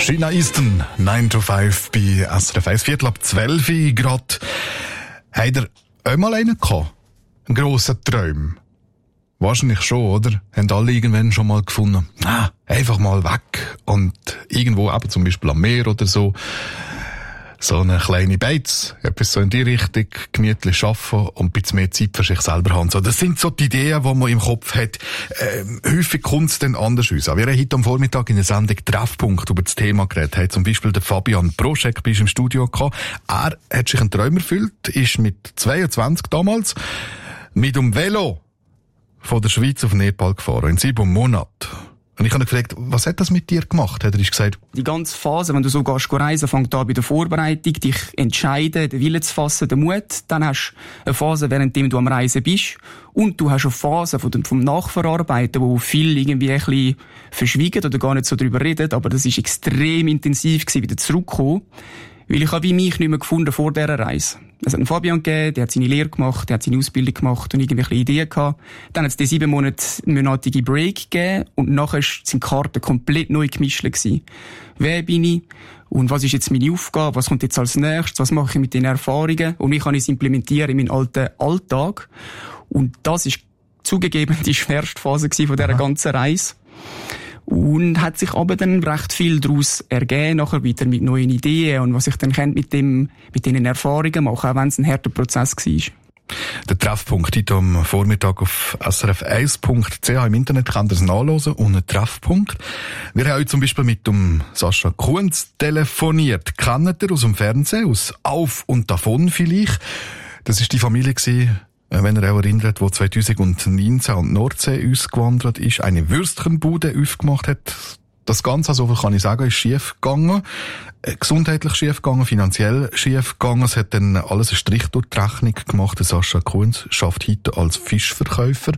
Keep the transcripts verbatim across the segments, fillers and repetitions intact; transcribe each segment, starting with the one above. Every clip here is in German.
China Eastern, nine to five bei S R F eins, Viertel ab zwölf gerade. Habt ihr auch mal einen gehabt? Einen grossen Traum? Wahrscheinlich schon, oder? Haben alle irgendwann schon mal gefunden, ah, einfach mal weg. Und irgendwo, eben zum Beispiel am Meer oder so, so eine kleine Beiz, etwas so in die Richtung, gemütlich arbeiten und ein bisschen mehr Zeit für sich selber haben. So, das sind so die Ideen, die man im Kopf hat. Ähm, häufig kommt es dann anders aus. Wir haben heute am Vormittag in der Sendung Treffpunkt über das Thema geredet. Hat zum Beispiel der Fabian Broschek bei uns im Studio gehabt. Er hat sich einen Traum erfüllt, ist mit zweiundzwanzig damals mit dem Velo von der Schweiz auf Nepal gefahren, in sieben Monaten. Und ich habe ihn gefragt, was hat das mit dir gemacht? Hat er gesagt, die ganze Phase, wenn du so gehst reisen, fängt an bei der Vorbereitung, dich entscheiden, den Willen zu fassen, den Mut. Dann hast du eine Phase, währenddem du am Reisen bist. Und du hast eine Phase vom, vom Nachverarbeiten, wo viel irgendwie ein bisschen verschwiegen oder gar nicht so drüber reden. Aber das ist extrem intensiv gewesen, wieder zurückzukommen. Weil ich habe mich nicht mehr gefunden vor dieser Reise. Es hat einen Fabian gegeben, der hat seine Lehre gemacht, der hat seine Ausbildung gemacht und irgendwelche Ideen gehabt. Dann hat es die sieben monatige Break gegeben und nachher sind die Karten komplett neu gemischt gewesen. Wer bin ich? Und was ist jetzt meine Aufgabe? Was kommt jetzt als nächstes? Was mache ich mit den Erfahrungen? Und wie kann ich es implementieren in meinen alten Alltag? Und das ist zugegeben die schwerste Phase gewesen von dieser Aha. ganzen Reise. Und hat sich aber dann recht viel daraus ergeben, nachher wieder mit neuen Ideen und was ich dann mit dem, mit diesen Erfahrungen mache, auch wenn es ein harter Prozess war. Der Treffpunkt heute am Vormittag auf S R F eins punkt c h im Internet könnt ihr es nachlesen, unter Treffpunkt. Wir haben heute zum Beispiel mit dem Sascha Kunz telefoniert. Kennt ihr aus dem Fernsehen, aus Auf und Davon vielleicht? Das war die Familie gewesen, wenn ihr auch erinnert, wo zweitausendneunzehn an die Nordsee ausgewandert ist, eine Würstchenbude aufgemacht hat. Das Ganze, so viel kann ich sagen, ist schief gegangen. Gesundheitlich schief gegangen, finanziell schief gegangen. Es hat dann alles einen Strich durch die Rechnung gemacht. Der Sascha Kunz schafft heute als Fischverkäufer.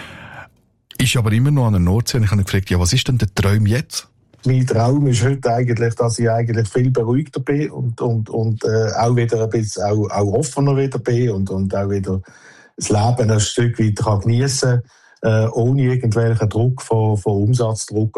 Ist aber immer noch an der Nordsee. Und ich habe ihn gefragt, ja, was ist denn der Traum jetzt? Mein Traum ist heute eigentlich, dass ich eigentlich viel beruhigter bin und, und, und äh, auch wieder ein bisschen auch, auch offener wieder bin und, und auch wieder das Leben ein Stück weiter geniessen kann, äh, ohne irgendwelchen Druck von, von Umsatzdruck